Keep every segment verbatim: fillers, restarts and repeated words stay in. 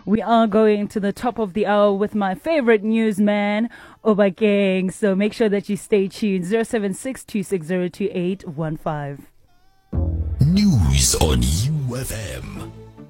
We are going to the top of the hour with my favorite newsman, Obakeng. So make sure that you stay tuned. zero seven six, two six zero, two eight one five. News on U F M.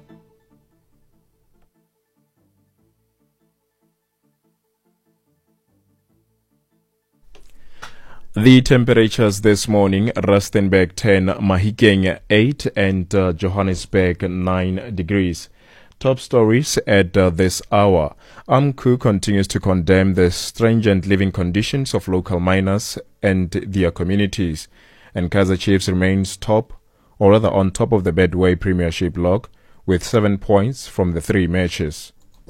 The temperatures this morning: Rustenburg ten, Mahikeng eight, and uh, Johannesburg nine degrees. Top stories at uh, this hour. AMCU continues to condemn the stringent living conditions of local miners and their communities. And Kaizer Chiefs remains top, or rather on top of the Betway Premiership log, with seven points from the three matches.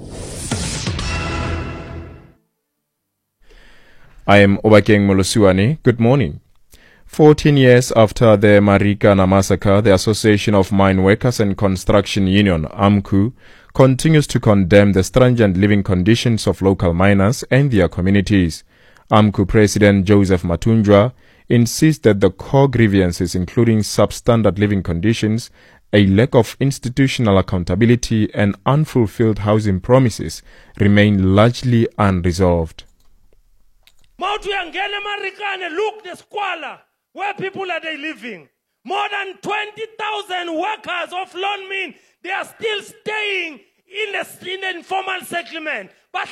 I am Obakeng Molosuane. Good morning. fourteen years after the Marikana massacre, the Association of Mine Workers and Construction Union, AMCU, continues to condemn the stringent living conditions of local miners and their communities. AMCU President Joseph Matunjwa insists that the core grievances, including substandard living conditions, a lack of institutional accountability, and unfulfilled housing promises, remain largely unresolved. Look the squalor where people are they living. More than twenty thousand workers of Lonmin, they are still staying in the, in the informal settlement.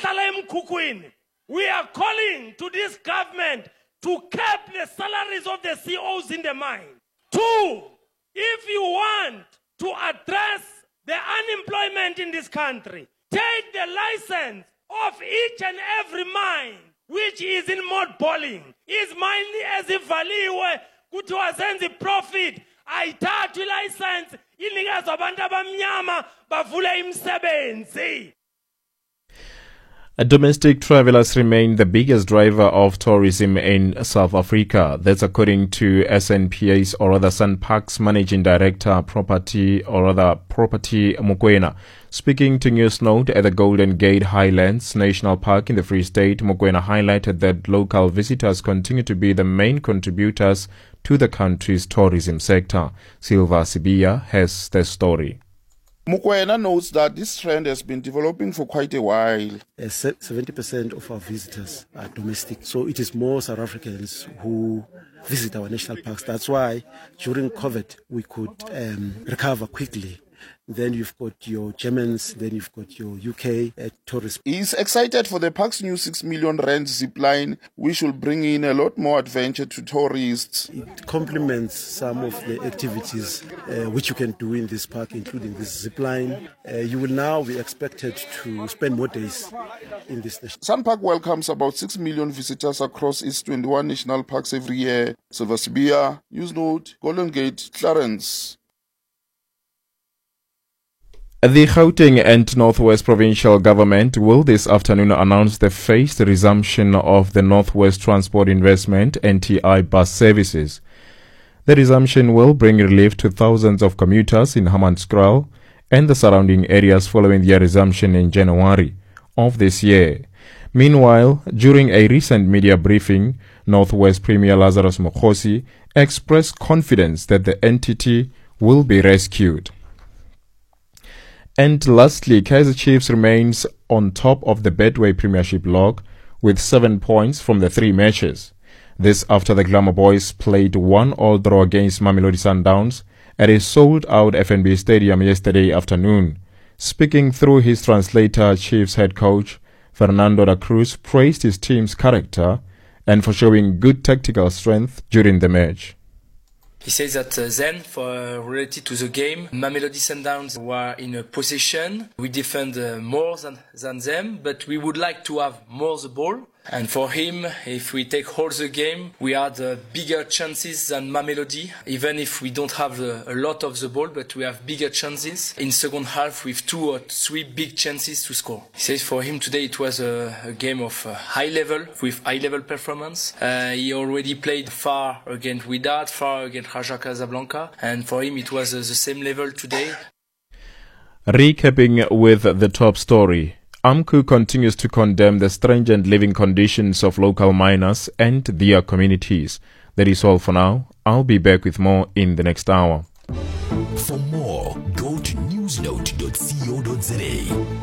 We are calling to this government to cap the salaries of the C Os in the mine. Two, if you want to address the unemployment in this country, take the license of each and every mine which is in mothballing, is mainly as if valiwe kuthiwa zenza profit, ayithathu license inikezwe abantu abamnyama bavule imisebenzi. Domestic travelers remain the biggest driver of tourism in South Africa. That's according to S N P A's, or rather SANParks Managing Director, Property, or rather Property Mokoena. Speaking to Newsnote at the Golden Gate Highlands National Park in the Free State, Mokoena highlighted that local visitors continue to be the main contributors to the country's tourism sector. Silva Sibia has the story. Mokoena notes that this trend has been developing for quite a while. Uh, seventy percent of our visitors are domestic, so it is more South Africans who visit our national parks. That's why during COVID we could um, recover quickly. Then you've got your Germans, then you've got your U K uh, tourists. He's excited for the park's new six million rand zipline, which will bring in a lot more adventure to tourists. It complements some of the activities uh, which you can do in this park, including this zipline. Uh, you will now be expected to spend more days in this nation. SANParks welcomes about six million visitors across its twenty-one national parks every year. Silva Sibia, Newsnote, Golden Gate, Clarence. The Gauteng and Northwest Provincial Government will this afternoon announce the phased resumption of the Northwest Transport Investment N T I bus services. The resumption will bring relief to thousands of commuters in Hammanskraal and the surrounding areas following their resumption in January of this year. Meanwhile, during a recent media briefing, Northwest Premier Lazarus Mokhosi expressed confidence that the entity will be rescued. And lastly, Kaizer Chiefs remains on top of the Betway Premiership log with seven points from the three matches. This after the Glamour Boys played one all draw against Mamelodi Sundowns at a sold-out F N B Stadium yesterday afternoon. Speaking through his translator, Chiefs head coach Fernando da Cruz praised his team's character and for showing good tactical strength during the match. He says that uh, then, for uh, related to the game, Mamelodi Sundowns were in a possession. We defend uh, more than, than them, but we would like to have more the ball. And for him, if we take all the game, we had uh, bigger chances than Mamelodi, even if we don't have uh, a lot of the ball, but we have bigger chances in second half with two or three big chances to score. He says for him today it was a, a game of uh, high level, with high level performance. Uh, he already played far against Wydad, far against Raja Casablanca, and for him it was uh, the same level today. Recapping with the top story. AMCU continues to condemn the stringent living conditions of local miners and their communities. That is all for now. I'll be back with more in the next hour. For more, go to newsnote dot co dot za.